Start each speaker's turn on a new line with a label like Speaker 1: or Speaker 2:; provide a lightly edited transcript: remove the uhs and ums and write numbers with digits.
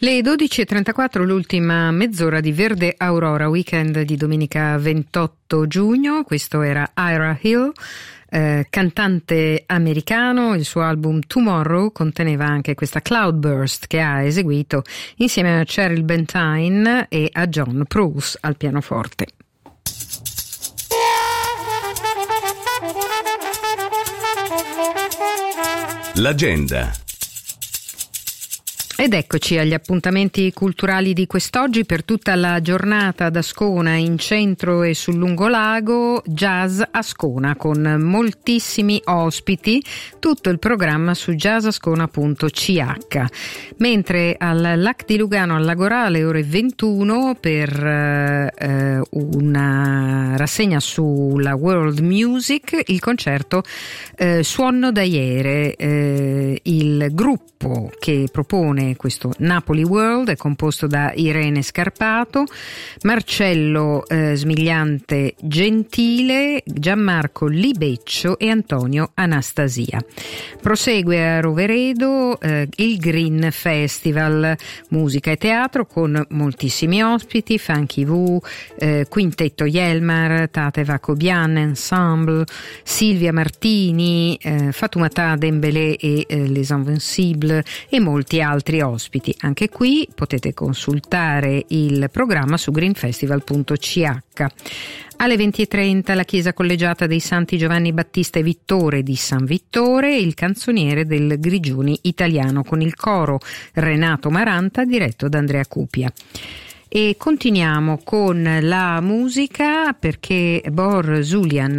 Speaker 1: Le 12.34, l'ultima mezz'ora di Verde Aurora, weekend di domenica 28 giugno. Questo era Ira Hill, cantante americano. Il suo album Tomorrow conteneva anche questa Cloudburst che ha eseguito insieme a Cheryl Bentine e a John Bruce al pianoforte.
Speaker 2: L'agenda.
Speaker 1: Ed eccoci agli appuntamenti culturali di quest'oggi. Per tutta la giornata ad Ascona, in centro e sul lungolago, Jazz Ascona con moltissimi ospiti, tutto il programma su jazzascona.ch. Mentre al Lac di Lugano, al Lagorà, alle ore 21 per una rassegna sulla world music, il concerto Suono da Iere. Il gruppo che propone questo Napoli World è composto da Irene Scarpato, Marcello Smigliante Gentile, Gianmarco Libeccio e Antonio Anastasia. Prosegue a Roveredo il Green Festival, musica e teatro con moltissimi ospiti: Funky V, Quintetto Yelmar, Tate Vacobian Ensemble, Silvia Martini, Fatoumata Dembélé e Les Invincibles e molti altri ospiti. Anche qui potete consultare il programma su greenfestival.ch. Alle 20.30 la chiesa collegiata dei Santi Giovanni Battista e Vittore di San Vittore, il canzoniere del Grigioni italiano con il coro Renato Maranta diretto da Andrea Cupia. E continuiamo con la musica, perché Bor Zulian